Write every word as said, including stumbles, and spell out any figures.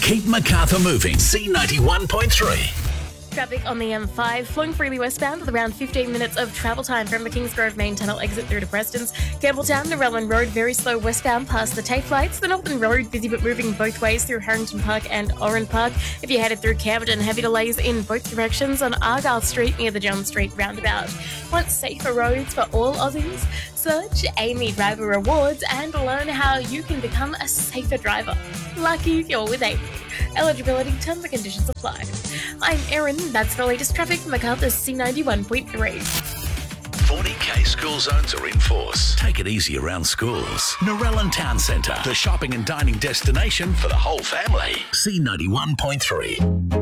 Keep Macarthur moving. C ninety-one point three. Traffic on the M five, flowing freely westbound with around fifteen minutes of travel time from the Kingsgrove Main Tunnel exit through to Preston's. Campbelltown, Narellan Road, very slow westbound past the Tafe Lights. The Northern Road, busy but moving both ways through Harrington Park and Oran Park. If you're headed through Camden, heavy delays in both directions on Argyle Street near the John Street roundabout. Want safer roads for all Aussies? Search Amy Driver Rewards and learn how you can become a safer driver. Lucky you're with Amy. Eligibility, terms and conditions apply. I'm Erin. That's the latest traffic from Macarthur's C ninety-one point three. forty K school zones are in force. Take it easy around schools. Narellan Town Centre, the shopping and dining destination for the whole family. C ninety-one point three.